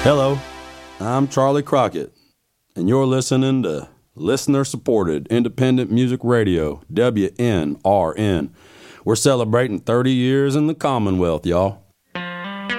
Hello, I'm Charlie Crockett, and you're listening to listener-supported independent music radio, WNRN. We're celebrating 30 years in the Commonwealth, y'all.